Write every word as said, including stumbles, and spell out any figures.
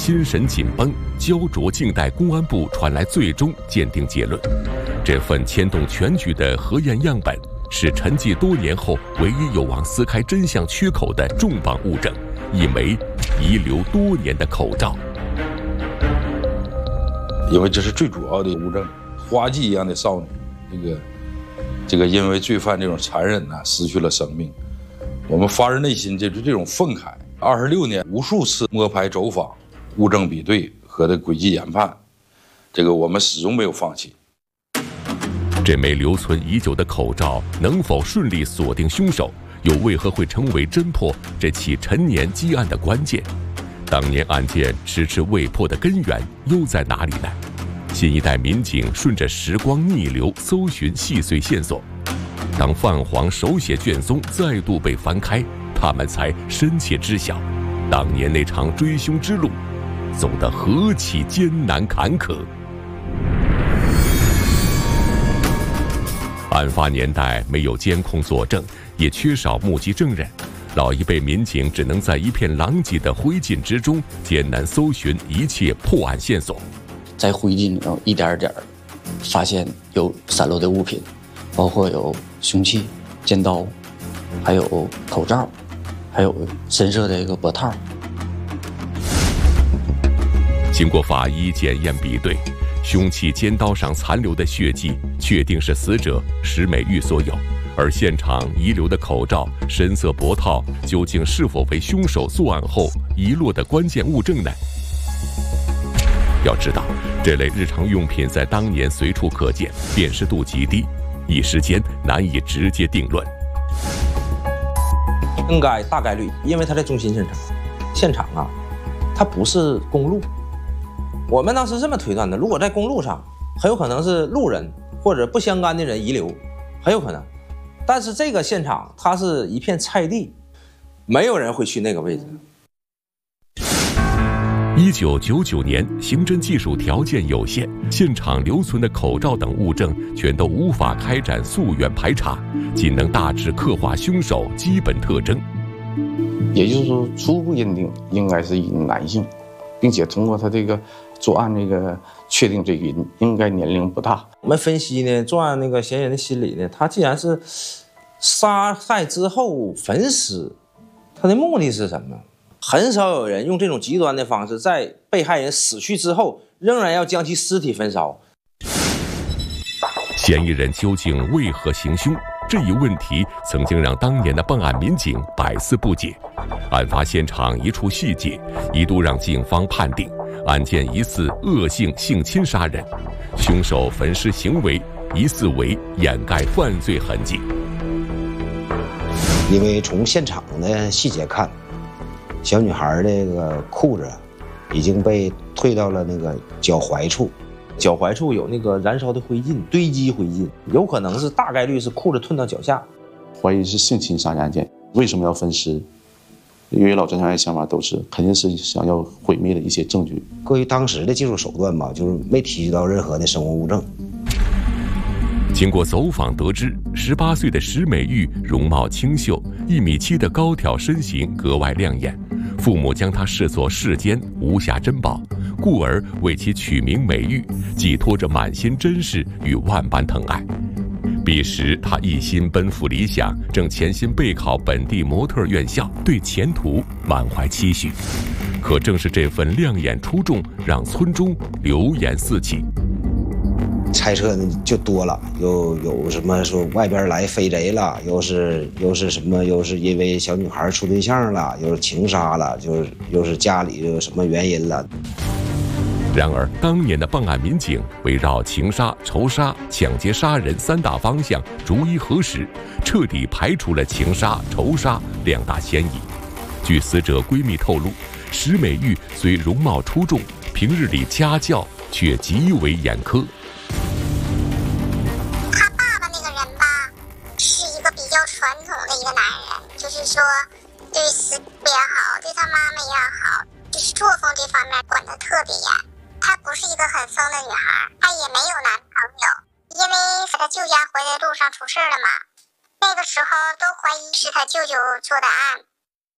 心神紧绷、焦灼静待公安部传来最终鉴定结论。这份牵动全局的核验样本，是沉寂多年后唯一有望撕开真相缺口的重磅物证——一枚遗留多年的口罩。 因为这是最主要的物证，花季一样的少女，这个这个因为罪犯这种残忍呢、啊，失去了生命。我们发自内心就是这种愤慨。二十六年，无数次摸排走访、物证比对和的轨迹研判，这个我们始终没有放弃。 这枚留存已久的口罩能否顺利锁定凶手，又为何会成为侦破这起陈年积案的关键？当年案件迟迟未破的根源又在哪里呢？新一代民警顺着时光逆流搜寻细碎线索，当泛黄手写卷宗再度被翻开，他们才深切知晓，当年那场追凶之路走得何其艰难坎坷。案发年代没有监控佐证，也缺少目击证人，老一辈民警只能在一片狼藉的灰烬之中艰难搜寻一切破案线索。 在灰烬里头一点点发现有散落的物品，包括有凶器、尖刀，还有口罩，还有深色的一个脖套。 经过法医检验比对，凶器尖刀上残留的血迹确定是死者石美玉所有，而现场遗留的口罩、深色脖套究竟是否为凶手作案后遗落的关键物证呢？要知道，这类日常用品在当年随处可见，辨识度极低，一时间难以直接定论。 应该大概率，因为他在中心现场，现场啊，它不是公路。我们当时这么推断的：如果在公路上，很有可能是路人或者不相干的人遗留，很有可能。但是这个现场它是一片菜地，没有人会去那个位置。 一九九九年，刑侦技术条件有限，现场留存的口罩等物证全都无法开展溯源排查，仅能大致刻画凶手基本特征。 也就是说，初步认定应该是一男性，并且通过他这个作案这个确定这个人应该年龄不大。 我们分析呢，作案那个嫌疑人的心理呢，他既然是杀害之后焚尸，他的目的是什么？很少有人用这种极端的方式，在被害人死去之后，仍然要将其尸体焚烧。 嫌疑人究竟为何行凶？这一问题曾经让当年的办案民警百思不解。案发现场一处细节，一度让警方判定案件疑似恶性性侵杀人，凶手焚尸行为疑似为掩盖犯罪痕迹。 因为从现场的细节看，小女孩那个裤子已经被退到了那个脚踝处， 脚踝处有那个燃烧的灰烬，堆积灰烬，有可能是大概率是裤子褪到脚下。 怀疑是性侵杀人案件，为什么要分尸？因为老侦查员想法都是肯定是想要毁灭的一些证据。 关于当时的技术手段吧，就是没提取到任何的生物物证。 经过走访得知，十八岁的石美玉容貌清秀，一米七的高挑身形格外亮眼，父母将她视作世间无瑕珍宝，故而为其取名美玉，寄托着满心珍视与万般疼爱。彼时她一心奔赴理想，正潜心备考本地模特院校，对前途满怀期许。可正是这份亮眼出众，让村中流言四起。 猜测呢就多了，又有什么说外边来飞贼了，又是又是什么，又是因为小女孩处对象了，又是情杀了，就是又是家里有什么原因了。 然而，当年的办案民警围绕情杀、仇杀、抢劫杀人三大方向逐一核实，彻底排除了情杀、仇杀两大嫌疑。据死者闺蜜透露，石美玉虽容貌出众，平日里家教却极为严苛。 传统的一个男人，就是说对死也好，对他妈妈也好，就是作风这方面管得特别严。她不是一个很疯的女孩，她也没有男朋友，因为她舅家回来路上出事了嘛，那个时候都怀疑是她舅舅做的案。